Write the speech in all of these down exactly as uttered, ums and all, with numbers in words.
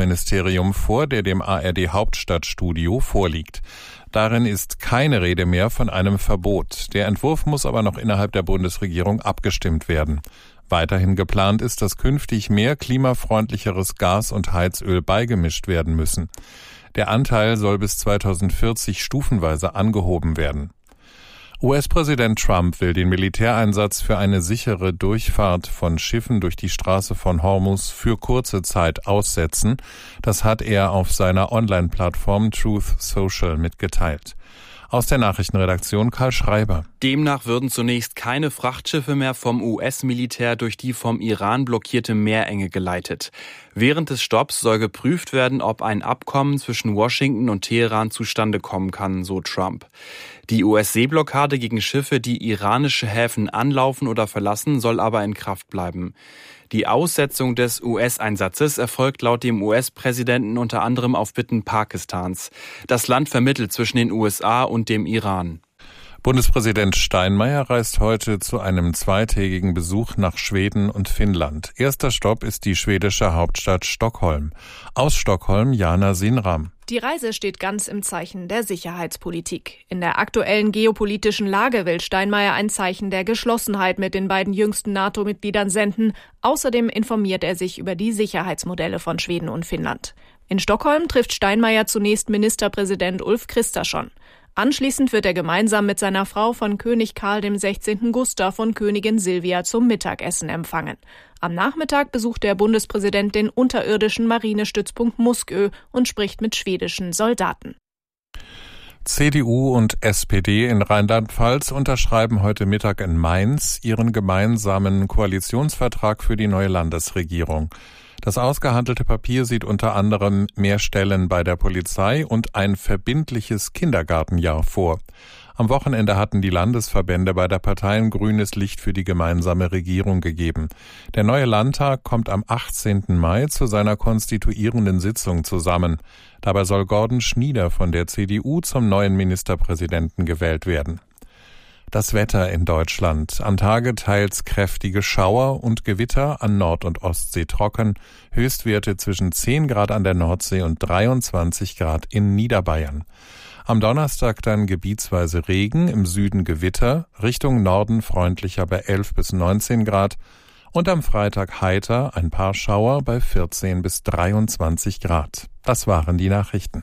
Kultusministerium vor, der dem A R D-Hauptstadtstudio vorliegt. Darin ist keine Rede mehr von einem Verbot. Der Entwurf muss aber noch innerhalb der Bundesregierung abgestimmt werden. Weiterhin geplant ist, dass künftig mehr klimafreundlicheres Gas und Heizöl beigemischt werden müssen. Der Anteil soll bis zweitausendvierzig stufenweise angehoben werden. U S-Präsident Trump will den Militäreinsatz für eine sichere Durchfahrt von Schiffen durch die Straße von Hormuz für kurze Zeit aussetzen. Das hat er auf seiner Online-Plattform Truth Social mitgeteilt. Aus der Nachrichtenredaktion Karl Schreiber. Demnach würden zunächst keine Frachtschiffe mehr vom U S-Militär durch die vom Iran blockierte Meerenge geleitet. Während des Stopps soll geprüft werden, ob ein Abkommen zwischen Washington und Teheran zustande kommen kann, so Trump. Die U S-Seeblockade gegen Schiffe, die iranische Häfen anlaufen oder verlassen, soll aber in Kraft bleiben. Die Aussetzung des U S-Einsatzes erfolgt laut dem U S-Präsidenten unter anderem auf Bitten Pakistans. Das Land vermittelt zwischen den U S A und dem Iran. Bundespräsident Steinmeier reist heute zu einem zweitägigen Besuch nach Schweden und Finnland. Erster Stopp ist die schwedische Hauptstadt Stockholm. Aus Stockholm Jana Sinram. Die Reise steht ganz im Zeichen der Sicherheitspolitik. In der aktuellen geopolitischen Lage will Steinmeier ein Zeichen der Geschlossenheit mit den beiden jüngsten NATO-Mitgliedern senden. Außerdem informiert er sich über die Sicherheitsmodelle von Schweden und Finnland. In Stockholm trifft Steinmeier zunächst Ministerpräsident Ulf Kristersson. Anschließend wird er gemeinsam mit seiner Frau von König Karl der Sechzehnte. Gustav und Königin Silvia zum Mittagessen empfangen. Am Nachmittag besucht der Bundespräsident den unterirdischen Marinestützpunkt Muskö und spricht mit schwedischen Soldaten. C D U und S P D in Rheinland-Pfalz unterschreiben heute Mittag in Mainz ihren gemeinsamen Koalitionsvertrag für die neue Landesregierung. Das ausgehandelte Papier sieht unter anderem mehr Stellen bei der Polizei und ein verbindliches Kindergartenjahr vor. Am Wochenende hatten die Landesverbände bei der Parteien grünes Licht für die gemeinsame Regierung gegeben. Der neue Landtag kommt am achtzehnten Mai zu seiner konstituierenden Sitzung zusammen. Dabei soll Gordon Schnieder von der C D U zum neuen Ministerpräsidenten gewählt werden. Das Wetter in Deutschland. Am Tage teils kräftige Schauer und Gewitter, an Nord- und Ostsee trocken. Höchstwerte zwischen zehn Grad an der Nordsee und dreiundzwanzig Grad in Niederbayern. Am Donnerstag dann gebietsweise Regen, im Süden Gewitter, Richtung Norden freundlicher bei elf bis neunzehn Grad. Und am Freitag heiter, ein paar Schauer bei vierzehn bis dreiundzwanzig Grad. Das waren die Nachrichten.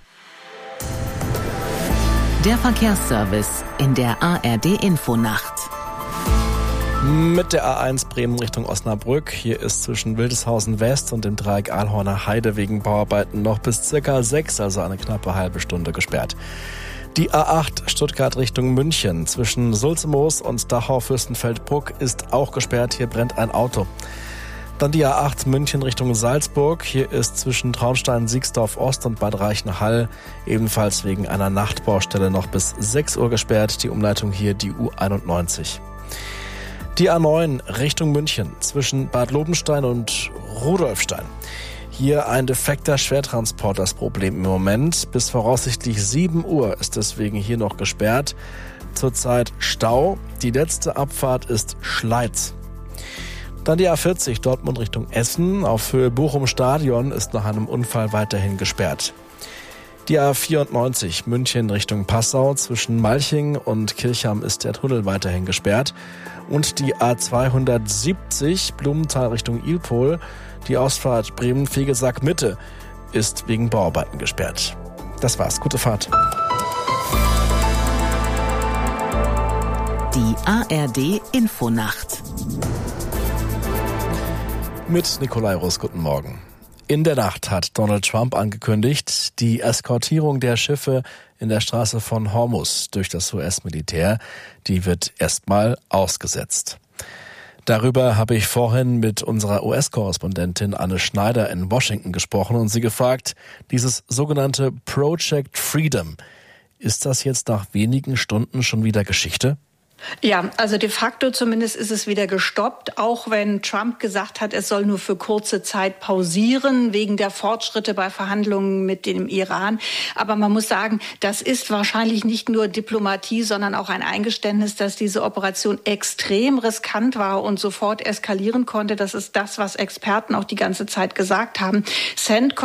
Der Verkehrsservice in der A R D-Infonacht. Mit der A eins Bremen Richtung Osnabrück. Hier ist zwischen Wildeshausen West und dem Dreieck Ahlhorner Heide wegen Bauarbeiten noch bis circa sechs, also eine knappe halbe Stunde gesperrt. Die A acht Stuttgart Richtung München zwischen Sulzemoos und Dachau-Fürstenfeldbruck ist auch gesperrt. Hier brennt ein Auto. Dann die A acht München Richtung Salzburg. Hier ist zwischen Traunstein, Siegsdorf Ost und Bad Reichenhall ebenfalls wegen einer Nachtbaustelle noch bis sechs Uhr gesperrt. Die Umleitung hier die U einundneunzig. Die A neun Richtung München zwischen Bad Lobenstein und Rudolfstein. Hier ein defekter Schwertransport das Problem im Moment. Bis voraussichtlich sieben Uhr ist deswegen hier noch gesperrt. Zurzeit Stau. Die letzte Abfahrt ist Schleiz. Dann die A vierzig Dortmund Richtung Essen. Auf Höhe Bochum-Stadion ist nach einem Unfall weiterhin gesperrt. Die A vierundneunzig München Richtung Passau. Zwischen Malching und Kirchham ist der Tunnel weiterhin gesperrt. Und die A zweihundertsiebzig Blumenthal Richtung Ilpol. Die Ausfahrt Bremen-Fegesack Mitte ist wegen Bauarbeiten gesperrt. Das war's. Gute Fahrt. Die A R D-Infonacht. Mit Nikolai Russ, guten Morgen. In der Nacht hat Donald Trump angekündigt, die Eskortierung der Schiffe in der Straße von Hormuz durch das U S-Militär, die wird erstmal ausgesetzt. Darüber habe ich vorhin mit unserer U S-Korrespondentin Anne Schneider in Washington gesprochen und sie gefragt, dieses sogenannte Project Freedom, ist das jetzt nach wenigen Stunden schon wieder Geschichte? Ja, also de facto zumindest ist es wieder gestoppt, auch wenn Trump gesagt hat, es soll nur für kurze Zeit pausieren, wegen der Fortschritte bei Verhandlungen mit dem Iran. Aber man muss sagen, das ist wahrscheinlich nicht nur Diplomatie, sondern auch ein Eingeständnis, dass diese Operation extrem riskant war und sofort eskalieren konnte. Das ist das, was Experten auch die ganze Zeit gesagt haben. CENTCOM